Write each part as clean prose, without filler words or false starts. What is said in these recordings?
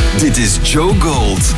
Dit is Joe Gold.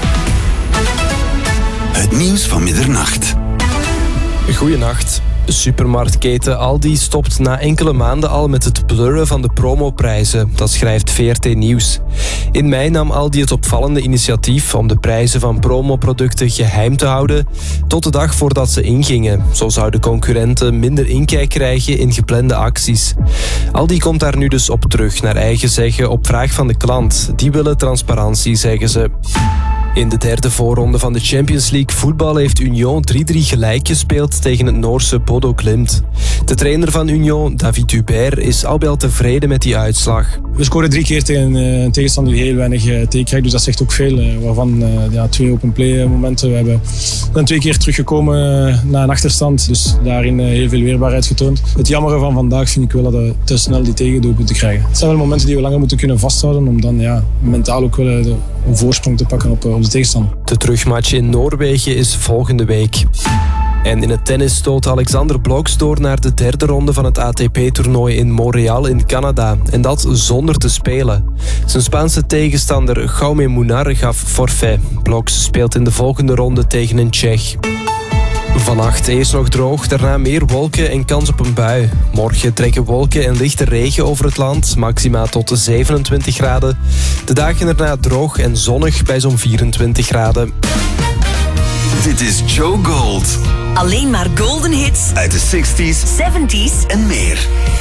Het nieuws van middernacht. Goeienacht. De supermarktketen Aldi stopt na enkele maanden al met het blurren van de promoprijzen. Dat schrijft VRT Nieuws. In mei nam Aldi het opvallende initiatief om de prijzen van promoproducten geheim te houden tot de dag voordat ze ingingen. Zo zouden concurrenten minder inkijk krijgen in geplande acties. Aldi komt daar nu dus op terug, naar eigen zeggen, op vraag van de klant. Die willen transparantie, zeggen ze. In de derde voorronde van de Champions League voetbal heeft Union 3-3 gelijk gespeeld tegen het Noorse Bodo Glimt. De trainer van Union, David Hubert, is al bij al tevreden met die uitslag. We scoren 3 keer tegen een tegenstander die heel weinig tegenkrijgt, dus dat zegt ook veel. Waarvan 2 open play momenten. We zijn 2 keer teruggekomen na een achterstand, dus daarin heel veel weerbaarheid getoond. Het jammere van vandaag vind ik wel dat we te snel die tegendoelpunten krijgen. Het zijn wel momenten die we langer moeten kunnen vasthouden om dan mentaal ook wel een voorsprong te pakken op de tegenstander. De terugmatch in Noorwegen is volgende week. En in het tennis stoot Alexander Bloksch door naar de derde ronde van het ATP-toernooi in Montreal in Canada. En dat zonder te spelen. Zijn Spaanse tegenstander Jaume Munar gaf forfait. Bloksch speelt in de volgende ronde tegen een Tsjech. Vannacht eerst nog droog, daarna meer wolken en kans op een bui. Morgen trekken wolken en lichte regen over het land, maxima tot 27 graden. De dagen erna droog en zonnig bij zo'n 24 graden. Dit is Joe Gold. Alleen maar golden hits Uit de 60s, 70s en meer.